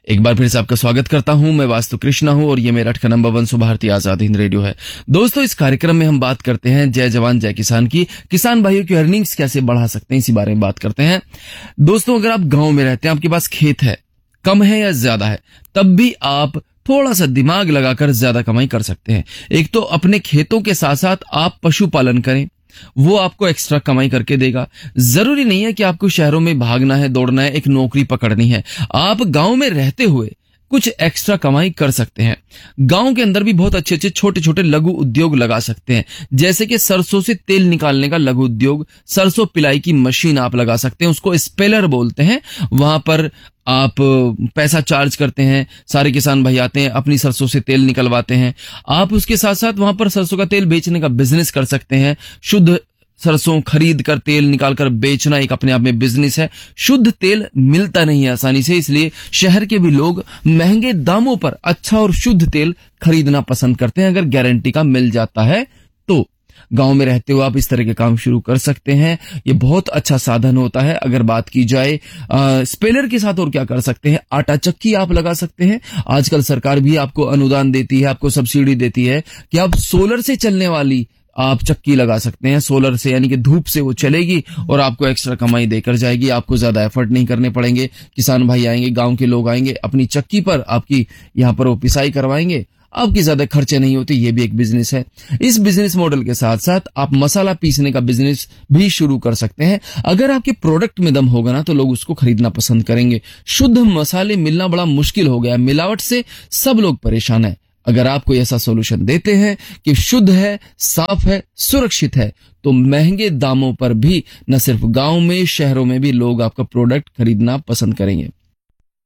एक बार फिर से आपका स्वागत करता हूं। मैं वास्तु कृष्णा हूं और ये मेरठ का नंबर 1 सुबह भारतीय आजाद हिंद रेडियो है। दोस्तों, इस कार्यक्रम में हम बात करते हैं जय जवान जय किसान की। किसान भाइयों की अर्निंग्स कैसे बढ़ा सकते हैं, इसी बारे में बात करते हैं। दोस्तों, अगर आप गांव में रहते हैं, आपके पास खेत है, कम है या ज्यादा है, तब भी आप थोड़ा सा दिमाग लगाकर ज्यादा कमाई कर सकते हैं। एक तो अपने खेतों के साथ साथ आप पशुपालन करें, वो आपको एक्स्ट्रा कमाई करके देगा। जरूरी नहीं है कि आपको शहरों में भागना है, दौड़ना है, एक नौकरी पकड़नी है। आप गांव में रहते हुए कुछ एक्स्ट्रा कमाई कर सकते हैं। गांव के अंदर भी बहुत अच्छे अच्छे छोटे छोटे लघु उद्योग लगा सकते हैं, जैसे कि सरसों से तेल निकालने का लघु उद्योग, सरसों पिलाई की मशीन आप लगा सकते हैं, उसको स्पेलर बोलते हैं। वहां पर आप पैसा चार्ज करते हैं, सारे किसान भाई आते हैं, अपनी सरसों से तेल निकलवाते हैं। आप उसके साथ साथ वहां पर सरसों का तेल बेचने का बिजनेस कर सकते हैं। शुद्ध सरसों खरीद कर तेल निकालकर बेचना एक अपने आप में बिजनेस है। शुद्ध तेल मिलता नहीं है आसानी से, इसलिए शहर के भी लोग महंगे दामों पर अच्छा और शुद्ध तेल खरीदना पसंद करते हैं, अगर गारंटी का मिल जाता है तो। गांव में रहते हुए आप इस तरह के काम शुरू कर सकते हैं, ये बहुत अच्छा साधन होता है। अगर बात की जाए स्पेलर के साथ और क्या कर सकते हैं, आटा चक्की आप लगा सकते हैं। आजकल सरकार भी आपको अनुदान देती है, आपको सब्सिडी देती है कि आप सोलर से चलने वाली आप चक्की लगा सकते हैं। सोलर से यानी कि धूप से वो चलेगी और आपको एक्स्ट्रा कमाई देकर जाएगी, आपको ज्यादा एफर्ट नहीं करने पड़ेंगे। किसान भाई आएंगे, गांव के लोग आएंगे, अपनी चक्की पर आपकी यहाँ पर वो पिसाई करवाएंगे, आपकी ज्यादा खर्चे नहीं होते। ये भी एक बिजनेस है। इस बिजनेस मॉडल के साथ साथ आप मसाला पीसने का बिजनेस भी शुरू कर सकते हैं। अगर आपके प्रोडक्ट में दम होगा ना, तो लोग उसको खरीदना पसंद करेंगे। शुद्ध मसाले मिलना बड़ा मुश्किल हो गया, मिलावट से सब लोग परेशान है। अगर आप कोई ऐसा सॉल्यूशन देते हैं कि शुद्ध है, साफ है, सुरक्षित है, तो महंगे दामों पर भी न सिर्फ गांव में, शहरों में भी लोग आपका प्रोडक्ट खरीदना पसंद करेंगे।